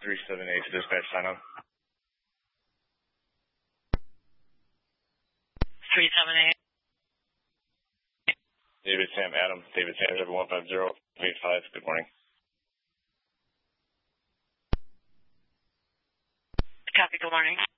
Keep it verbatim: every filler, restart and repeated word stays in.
three seven eight to dispatch, sign on. three seven eight. David Sam Adam, David Sam seven one five zero eight five, good morning. Copy, good morning.